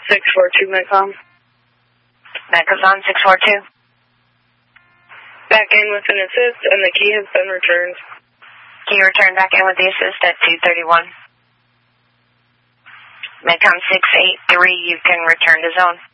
642 Medcom. Medcom's on 642. Back in with an assist, and the key has been returned. Key returned back in with the assist at 231. Medcom 683, you can return to zone.